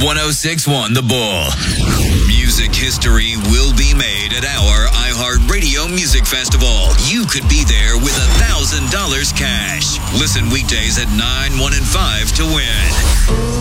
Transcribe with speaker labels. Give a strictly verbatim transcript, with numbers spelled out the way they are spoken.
Speaker 1: one oh six point one The Bull. Music history will be made at our iHeartRadio Music Festival. You could be there with one thousand dollars cash. Listen weekdays at nine, one, and five to win.